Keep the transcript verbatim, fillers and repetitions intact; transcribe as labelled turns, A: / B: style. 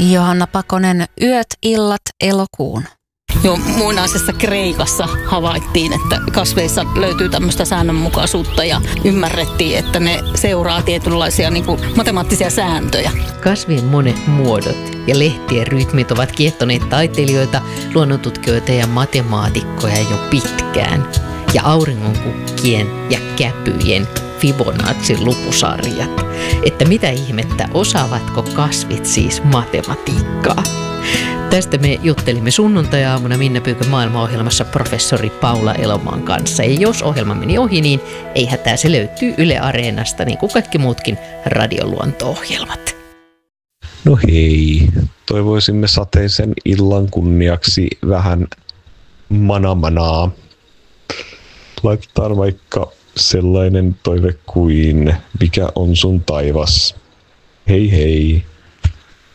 A: Johanna Pakonen, Yöt, illat, elokuun.
B: Jo muinaisessa Kreikassa havaittiin, että kasveissa löytyy tämmöistä säännönmukaisuutta ja ymmärrettiin, että ne seuraa tietynlaisia niin kuin matemaattisia sääntöjä.
C: Kasvien monet muodot ja lehtien rytmit ovat kiehtoneet taiteilijoita, luonnontutkijoita ja matemaatikkoja jo pitkään. Ja auringonkukkien ja käpyjen Fibonacin lupusarjat. Että mitä ihmettä, osaavatko kasvit siis matematiikkaa? Tästä me juttelimme sunnuntai-aamuna Minna Pyykön maailmaohjelmassa professori Paula Elomaan kanssa. Ja jos ohjelma meni ohi, niin ei hätää, se löytyy Yle Areenasta, niin kuin kaikki muutkin radioluonto-ohjelmat.
D: No hei, toivoisimme sateisen illan kunniaksi vähän manamanaa. Laitetaan vaikka sellainen toive kuin mikä on sun taivas. Hei hei.